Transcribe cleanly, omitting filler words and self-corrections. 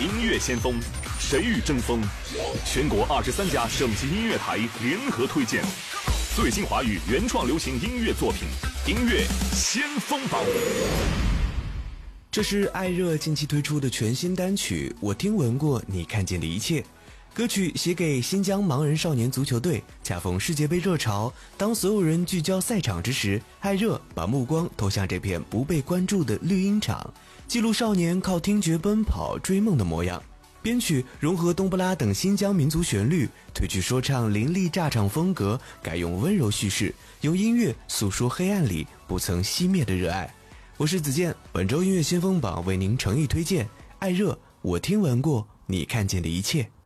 音乐先锋，谁与争锋？全国23家省级音乐台联合推荐最新华语原创流行音乐作品，音乐先锋榜。 这是艾热近期推出的全新单曲《我听闻过你看见的一切》。歌曲写给新疆盲人少年足球队，恰逢世界杯热潮，当所有人聚焦赛场之时，艾热把目光投向这片不被关注的绿茵场，记录少年靠听觉奔跑追梦的模样。编曲融合冬不拉等新疆民族旋律，褪去说唱凌厉炸场风格，改用温柔叙事，用音乐诉说黑暗里不曾熄灭的热爱。我是子健，本周音乐先锋榜为您诚意推荐艾热《我听闻过你看见的一切》。